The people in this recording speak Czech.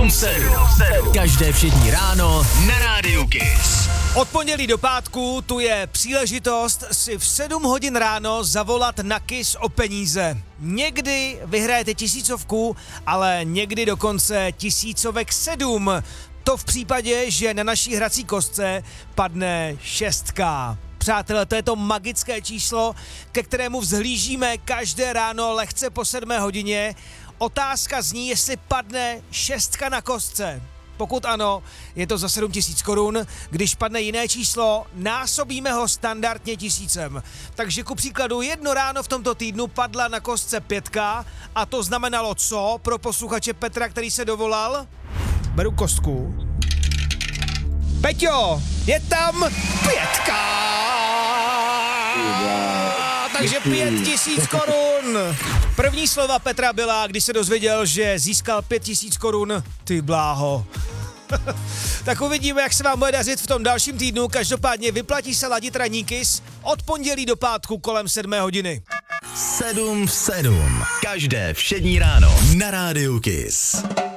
7 Každé všední ráno na Rádiu Kiss. Od pondělí do pátku tu je příležitost si v 7 hodin ráno zavolat na Kiss o peníze. Někdy vyhrajete 1000, ale někdy dokonce 7 000. To v případě, že na naší hrací kostce padne 6. Přátelé, to je to magické číslo, ke kterému vzhlížíme každé ráno lehce po 7 hodině. Otázka zní, jestli padne 6 na kostce. Pokud ano, je to za 7 000 korun, když padne jiné číslo, násobíme ho standardně 1000. Takže ku příkladu jedno ráno v tomto týdnu padla na kostce 5 a to znamenalo co pro posluchače Petra, který se dovolal? Beru kostku. Peťo, je tam 5! Takže 5000 korun. První slova Petra byla, když se dozvěděl, že získal 5000 korun. Ty bláho. Tak uvidíme, jak se vám bude dařit v tom dalším týdnu. Každopádně vyplatí se ladit ranní Kiss od pondělí do pátku kolem 7 hodiny. 7 v 7. Každé všední ráno na Rádiu Kiss.